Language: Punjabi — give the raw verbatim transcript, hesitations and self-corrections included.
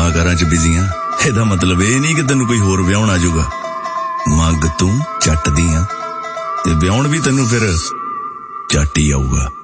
ਕੰਮਾਂ ਕਾਰਾਂ ਚ ਬਿਜ਼ੀ ਆਂ। ਇਹਦਾ ਮਤਲਬ ਇਹ ਨਹੀਂ ਕਿ ਤੈਨੂੰ ਕੋਈ ਹੋਰ ਵਿਆਹੁਣ ਆ ਜਾਊਗਾ। ਮੰਗ ਤੂੰ ਚੱਟ ਦੀ ਆਂ ਤੇ ਵਿਆਹੁਣ ਵੀ ਤੈਨੂੰ ਫਿਰ ਚੱਟ ਹੀ ਆਊਗਾ।